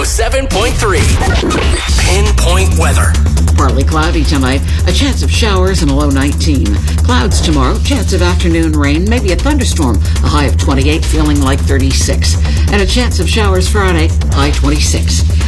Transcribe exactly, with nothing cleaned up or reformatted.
oh seven point three. Pinpoint weather. Partly cloudy tonight, a chance of showers and a low nineteen. Clouds tomorrow, chance of afternoon rain, maybe a thunderstorm, a high of twenty-eight, feeling like thirty-six. And a chance of showers Friday, high twenty-six.